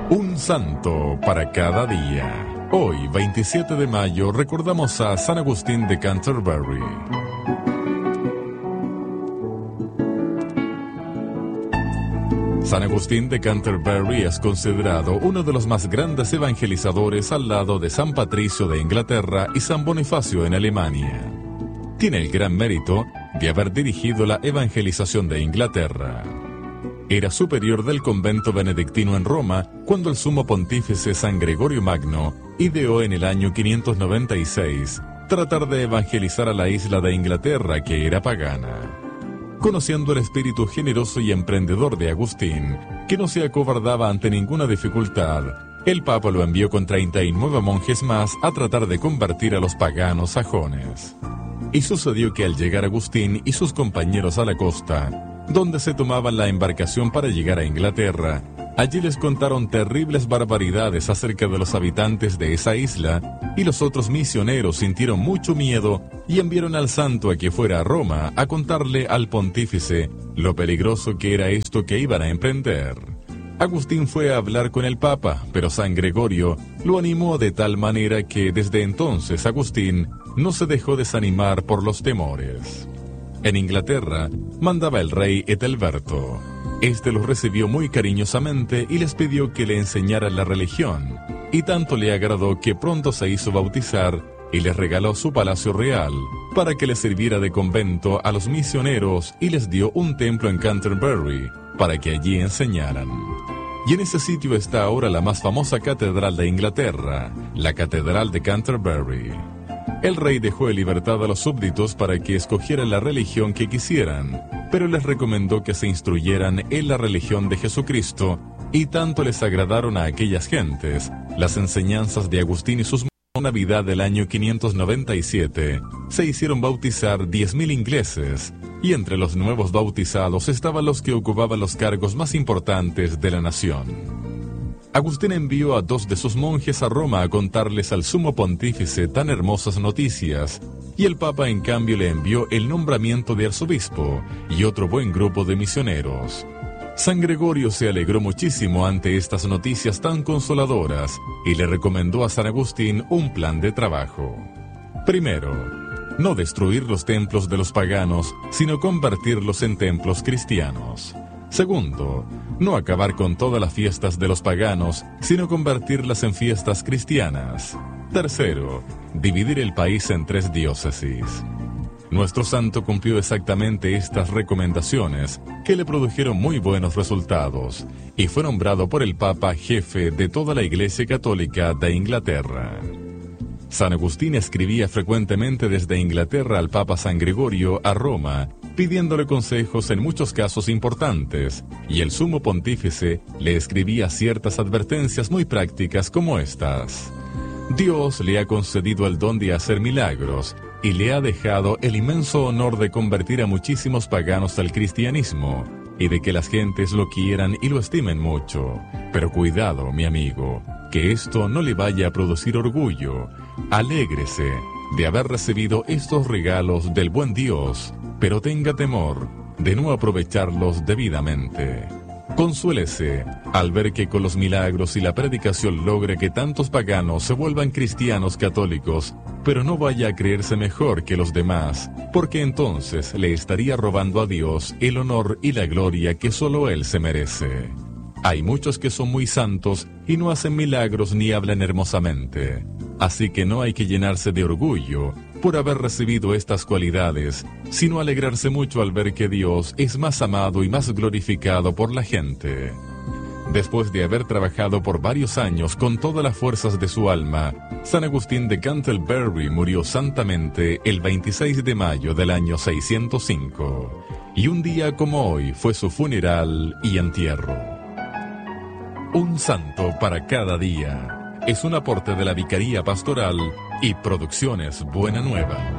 Un santo para cada día. Hoy, 27 de mayo, recordamos a San Agustín de Canterbury. San Agustín de Canterbury es considerado uno de los más grandes evangelizadores al lado de San Patricio de Inglaterra y San Bonifacio en Alemania. Tiene el gran mérito de haber dirigido la evangelización de Inglaterra. Era superior del convento benedictino en Roma cuando el sumo pontífice San Gregorio Magno ideó en el año 596 tratar de evangelizar a la isla de Inglaterra, que era pagana. Conociendo el espíritu generoso y emprendedor de Agustín, que no se acobardaba ante ninguna dificultad, el Papa lo envió con 39 monjes más a tratar de convertir a los paganos sajones. Y sucedió que al llegar Agustín y sus compañeros a la costa, donde se tomaban la embarcación para llegar a Inglaterra, allí les contaron terribles barbaridades acerca de los habitantes de esa isla, y los otros misioneros sintieron mucho miedo y enviaron al santo a que fuera a Roma a contarle al pontífice lo peligroso que era esto que iban a emprender. Agustín fue a hablar con el Papa, pero San Gregorio lo animó de tal manera que desde entonces Agustín no se dejó desanimar por los temores. En Inglaterra mandaba el rey Ethelberto. Este los recibió muy cariñosamente y les pidió que le enseñaran la religión, y tanto le agradó que pronto se hizo bautizar y les regaló su palacio real para que les sirviera de convento a los misioneros, y les dio un templo en Canterbury para que allí enseñaran. Y en ese sitio está ahora la más famosa catedral de Inglaterra, la Catedral de Canterbury. El rey dejó en libertad a los súbditos para que escogieran la religión que quisieran, pero les recomendó que se instruyeran en la religión de Jesucristo, y tanto les agradaron a aquellas gentes las enseñanzas de Agustín y sus monjes. En Navidad del año 597 se hicieron bautizar 10.000 ingleses, y entre los nuevos bautizados estaban los que ocupaban los cargos más importantes de la nación. Agustín envió a 2 de sus monjes a Roma a contarles al sumo pontífice tan hermosas noticias, y el Papa en cambio le envió el nombramiento de arzobispo y otro buen grupo de misioneros. San Gregorio se alegró muchísimo ante estas noticias tan consoladoras y le recomendó a San Agustín un plan de trabajo. Primero, no destruir los templos de los paganos, sino convertirlos en templos cristianos. Segundo, no acabar con todas las fiestas de los paganos, sino convertirlas en fiestas cristianas. Tercero, dividir el país en 3 diócesis. Nuestro santo cumplió exactamente estas recomendaciones, que le produjeron muy buenos resultados, y fue nombrado por el Papa jefe de toda la Iglesia Católica de Inglaterra. San Agustín escribía frecuentemente desde Inglaterra al Papa San Gregorio a Roma, pidiéndole consejos en muchos casos importantes, y el sumo pontífice le escribía ciertas advertencias muy prácticas como estas. Dios le ha concedido el don de hacer milagros, y le ha dejado el inmenso honor de convertir a muchísimos paganos al cristianismo, y de que las gentes lo quieran y lo estimen mucho. Pero cuidado, mi amigo, que esto no le vaya a producir orgullo. Alégrese de haber recibido estos regalos del buen Dios, pero tenga temor de no aprovecharlos debidamente. Consuélese al ver que con los milagros y la predicación logra que tantos paganos se vuelvan cristianos católicos, pero no vaya a creerse mejor que los demás, porque entonces le estaría robando a Dios el honor y la gloria que solo Él se merece. Hay muchos que son muy santos y no hacen milagros ni hablan hermosamente, así que no hay que llenarse de orgullo por haber recibido estas cualidades, sino alegrarse mucho al ver que Dios es más amado y más glorificado por la gente. Después de haber trabajado por varios años con todas las fuerzas de su alma, San Agustín de Canterbury murió santamente el 26 de mayo del año 605, y un día como hoy fue su funeral y entierro. Un santo para cada día es un aporte de la Vicaría Pastoral y Producciones Buena Nueva.